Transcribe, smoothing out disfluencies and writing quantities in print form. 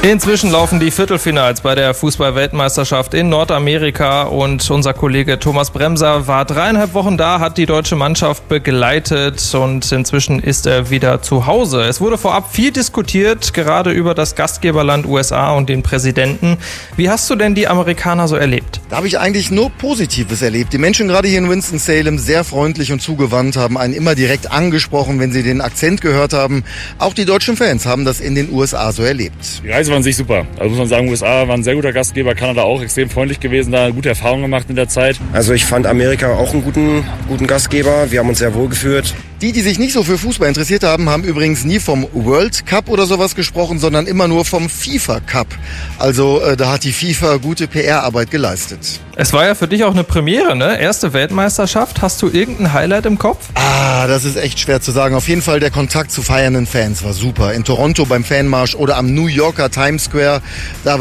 Inzwischen laufen die Viertelfinals bei der Fußball-Weltmeisterschaft in Nordamerika und unser Kollege Thomas Bremser war 3,5 Wochen da, hat die deutsche Mannschaft begleitet und inzwischen ist er wieder zu Hause. Es wurde vorab viel diskutiert, gerade über das Gastgeberland USA und den Präsidenten. Wie hast du denn die Amerikaner so erlebt? Da habe ich eigentlich nur Positives erlebt. Die Menschen gerade hier in Winston-Salem sehr freundlich und zugewandt, haben einen immer direkt angesprochen, wenn sie den Akzent gehört haben. Auch die deutschen Fans haben das in den USA so erlebt. Die Reise war an sich super. Also muss man sagen, USA war ein sehr guter Gastgeber, Kanada auch extrem freundlich gewesen, da gute Erfahrungen gemacht in der Zeit. Also ich fand Amerika auch einen guten Gastgeber. Wir haben uns sehr wohl gefühlt. Die sich nicht so für Fußball interessiert haben, haben übrigens nie vom World Cup oder sowas gesprochen, sondern immer nur vom FIFA Cup. Also da hat die FIFA gute PR-Arbeit geleistet. Es war ja für dich auch eine Premiere, ne? Erste Weltmeisterschaft. Hast du irgendein Highlight im Kopf? Das ist echt schwer zu sagen. Auf jeden Fall der Kontakt zu feiernden Fans war super. In Toronto beim Fanmarsch oder am New Yorker Times Square, da